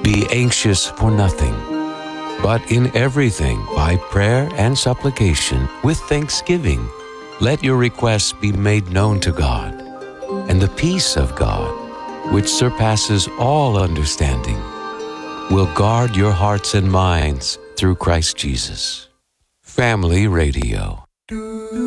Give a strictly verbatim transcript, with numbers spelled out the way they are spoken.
Be anxious for nothing, but in everything, by prayer and supplication, with thanksgiving, let your requests be made known to God. And the peace of God, which surpasses all understanding, will guard your hearts and minds through Christ Jesus. Family Radio.